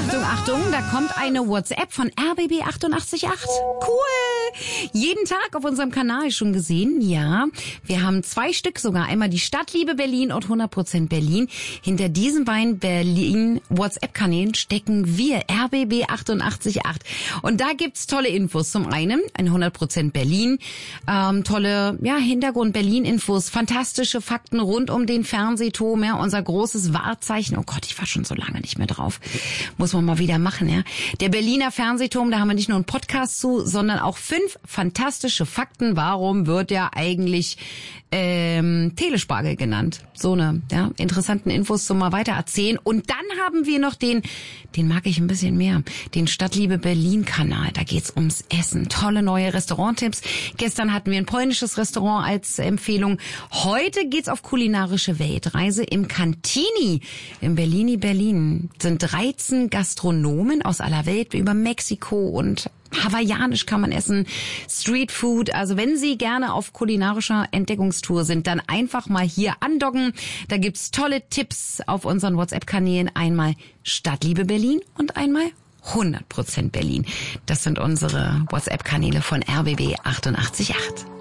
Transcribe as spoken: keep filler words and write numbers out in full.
Achtung, Achtung, da kommt eine WhatsApp von R B B achtundachtzig Komma acht. Cool! Jeden Tag auf unserem Kanal schon gesehen, ja. Wir haben zwei Stück sogar. Einmal die Stadtliebe Berlin und hundert Prozent Berlin. Hinter diesen beiden Berlin-WhatsApp-Kanälen stecken wir, R B B achtundachtzig Komma acht. Und da gibt's tolle Infos. Zum einen ein hundert Prozent Berlin, ähm, tolle ja Hintergrund-Berlin-Infos, fantastische Fakten rund um den Fernsehturm, ja, unser großes Wahrzeichen. Oh Gott, ich war schon so lange nicht mehr drauf. Muss man mal wieder machen, ja. Der Berliner Fernsehturm, da haben wir nicht nur einen Podcast zu, sondern auch fünf fantastische Fakten. Warum wird er eigentlich ähm, Telespargel genannt? So eine ja, interessanten Infos zum mal weiter erzählen. Und dann haben wir noch den, den mag ich ein bisschen mehr, den Stadtliebe Berlin-Kanal. Da geht's ums Essen. Tolle neue Restauranttipps. Gestern hatten wir ein polnisches Restaurant als Empfehlung. Heute geht's auf kulinarische Weltreise im Cantini im Berlini Berlin. Sind dreizehn Gastronomen aus aller Welt über Mexiko und hawaiianisch kann man essen, Streetfood. Also wenn Sie gerne auf kulinarischer Entdeckungstour sind, dann einfach mal hier andocken. Da gibt's tolle Tipps auf unseren WhatsApp-Kanälen. Einmal Stadtliebe Berlin und einmal hundert Prozent Berlin. Das sind unsere WhatsApp-Kanäle von R B B achtundachtzig Komma acht.